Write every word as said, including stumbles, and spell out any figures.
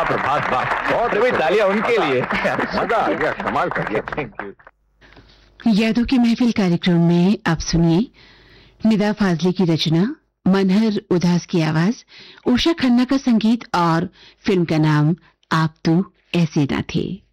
प्रभात वाह, बहुत रवि तालियां उनके लिए। मजा आ गया, कमाल कर दिया। Thank you. यादों की महफिल कार्यक्रम में आप सुनिए निदा फाजली की रचना, मनहर उदास की आवाज, उषा खन्ना का संगीत और फिल्म का नाम आप तो ऐसे ना थे।